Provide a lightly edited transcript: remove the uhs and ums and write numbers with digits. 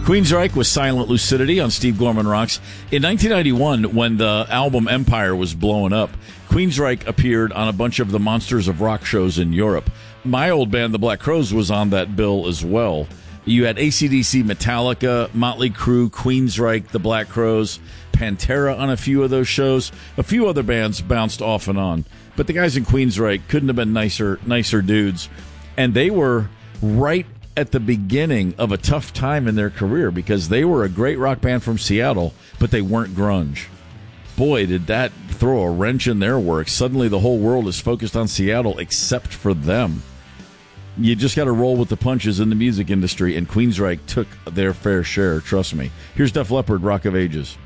Queensryche was Silent Lucidity on Steve Gorman Rocks. In 1991, when the album Empire was blowing up, Queensryche appeared on a bunch of the Monsters of Rock shows in Europe. My old band, the Black Crowes, was on that bill as well. You had AC/DC, Metallica, Motley Crue, Queensryche, the Black Crowes, Pantera on a few of those shows. A few other bands bounced off and on. But the guys in Queensryche couldn't have been nicer dudes. And they were right at the beginning of a tough time in their career because they were a great rock band from Seattle, but they weren't grunge. Boy, did that throw a wrench in their work. Suddenly the whole world is focused on Seattle except for them. You just got to roll with the punches in the music industry, and Queensryche took their fair share, trust me. Here's Def Leppard, Rock of Ages.